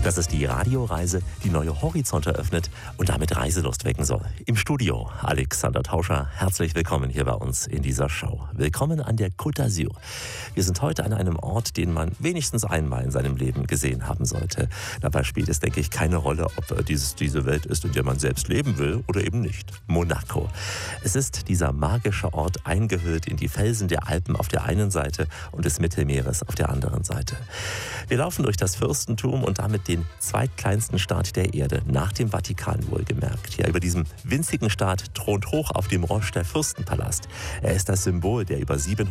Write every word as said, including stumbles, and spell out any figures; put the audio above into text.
Das ist die Radioreise, die neue Horizonte öffnet und damit Reiselust wecken soll. Im Studio Alexander Tauscher, herzlich willkommen hier bei uns in dieser Show. Willkommen an der Côte d'Azur. Wir sind heute an einem Ort, den man wenigstens einmal in seinem Leben gesehen haben sollte. Dabei spielt es, denke ich, keine Rolle, ob dies diese Welt ist, in der man selbst leben will oder eben nicht. Monaco. Es ist dieser magische Ort, eingehüllt in die Felsen der Alpen auf der einen Seite und des Mittelmeeres auf der anderen Seite. Wir laufen durch das Fürstentum und damit den zweitkleinsten Staat der Erde, nach dem Vatikan wohlgemerkt. Ja, über diesem winzigen Staat thront hoch auf dem Roche der Fürstenpalast. Er ist das Symbol der über